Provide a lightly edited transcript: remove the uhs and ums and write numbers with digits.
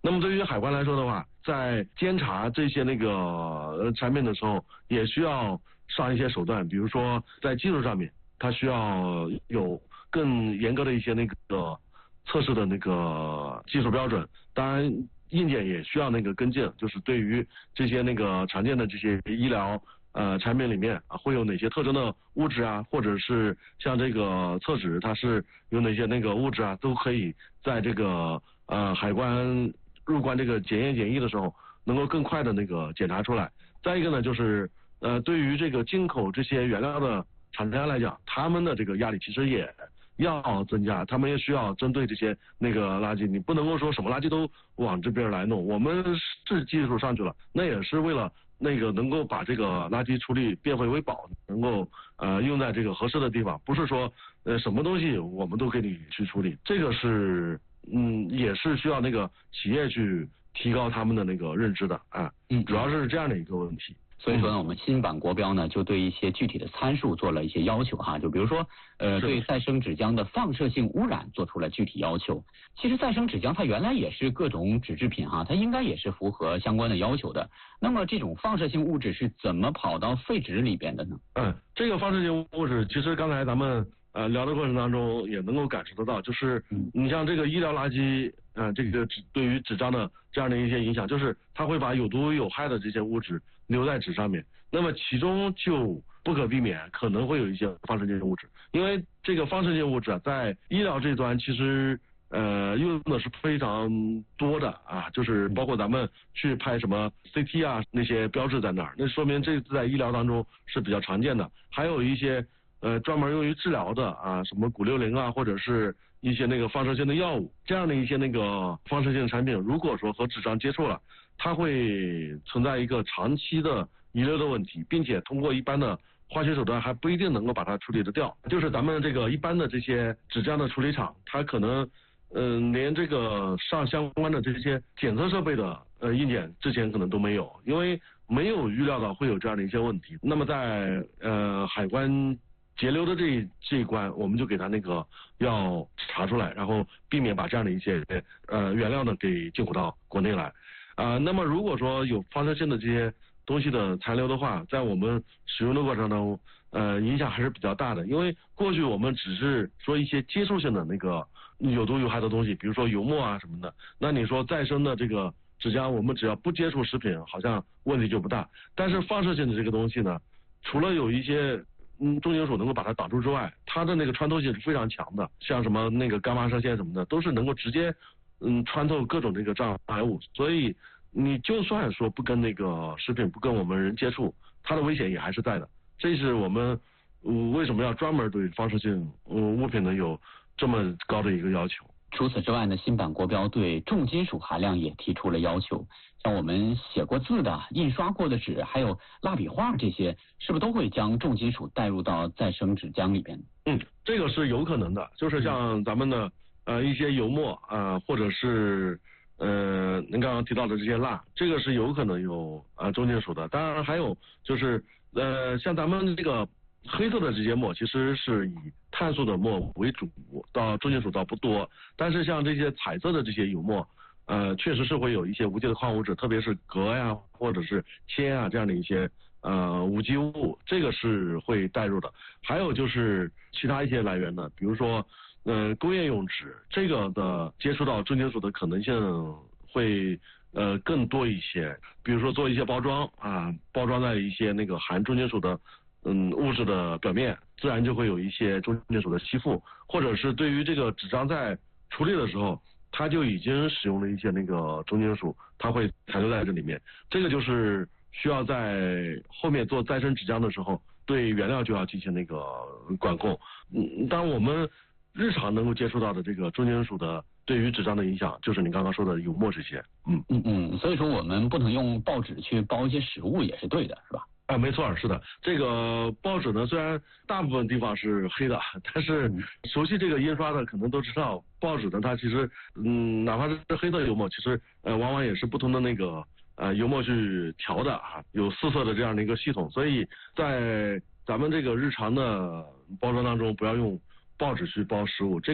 那么对于海关来说的话，在监察这些产品的时候，也需要上一些手段，比如说在技术上面，它需要有更严格的一些测试的技术标准。当然，硬件也需要跟进，就是对于这些常见的这些医疗产品里面会有哪些特征的物质啊，或者是像这个厕纸它是有哪些物质啊，都可以在海关入关这个检验检疫的时候，能够更快的检查出来。再一个呢，就是对于这个进口这些原料的厂家来讲，他们的这个压力其实也要增加，他们也需要针对这些垃圾，你不能够说什么垃圾都往这边来弄。我们是技术上去了，那也是为了能够把这个垃圾处理变废为宝，能够用在这个合适的地方，不是说什么东西我们都给你去处理。这个是也是需要企业去提高他们的认知的啊。主要是这样的一个问题。 所以说呢，我们新版国标呢就对一些具体的参数做了一些要求哈，就比如说对再生纸浆的放射性污染做出了具体要求。其实再生纸浆它原来也是各种纸制品哈，它应该也是符合相关的要求的。那么这种放射性物质是怎么跑到废纸里边的呢？ 这个放射性物质其实刚才咱们聊的过程当中也能够感受得到，就是你像这个医疗垃圾这个对于纸张的这样的一些影响，就是它会把有毒有害的这些物质留在纸上面，那么其中就不可避免可能会有一些放射性物质，因为这个放射性物质在医疗这端其实用的是非常多的啊，就是包括咱们去拍什么 CT 啊那些标志在那儿，那说明这在医疗当中是比较常见的。还有一些专门用于治疗的啊，什么骨60啊，或者是一些放射性的药物，这样的一些放射性产品，如果说和纸张接触了，它会存在一个长期的遗留的问题，并且通过一般的化学手段还不一定能够把它处理得掉。就是咱们一般的这些纸浆的处理厂，它可能连这个上相关的这些检测设备的硬件之前可能都没有，因为没有预料到会有这样的一些问题。那么在海关截留的这一关，我们就给他要查出来，然后避免把这样的一些原料呢给进口到国内来那么如果说有放射性的这些东西的残留的话，在我们使用的过程中影响还是比较大的。因为过去我们只是说一些接触性的有毒有害的东西，比如说油墨啊什么的，那你说再生的这个纸浆，我们只要不接触食品，好像问题就不大。但是放射性的这个东西呢，除了有一些重金属能够把它挡住之外，它的穿透性是非常强的，像什么伽马射线什么的，都是能够直接穿透各种障碍物。所以你就算说不跟食品不跟我们人接触，它的危险也还是在的。这是我们为什么要专门对放射性物品呢有这么高的一个要求。 除此之外呢，新版国标对重金属含量也提出了要求，像我们写过字的、印刷过的纸，还有蜡笔画这些，是不是都会将重金属带入到再生纸浆里边？ 这个是有可能的，就是像咱们的一些油墨或者是您刚刚提到的这些蜡，这个是有可能有重金属的。当然还有就是像咱们黑色的这些墨其实是以碳素的墨为主，到重金属倒不多。但是像这些彩色的这些油墨确实是会有一些无机的矿物质，特别是镉呀或者是铅啊这样的一些无机物，这个是会带入的。还有就是其他一些来源的，比如说工业用纸，这个的接触到重金属的可能性会更多一些。比如说做一些包装包装在一些含重金属的物质的表面，自然就会有一些重金属的吸附，或者是对于这个纸张在处理的时候，它就已经使用了一些重金属，它会残留在这里面。这个就是需要在后面做再生纸浆的时候，对原料就要进行管控。当然我们日常能够接触到的这个重金属的对于纸张的影响，就是你刚刚说的油墨这些。 所以说我们不能用报纸去包一些食物也是对的，是吧？ 没错，是的。这个报纸呢，虽然大部分地方是黑的，但是熟悉这个印刷的可能都知道，报纸呢它其实哪怕是黑色油墨，其实往往也是不同的油墨去调的有4色的这样的一个系统。所以在咱们这个日常的包装当中，不要用报纸去包食物。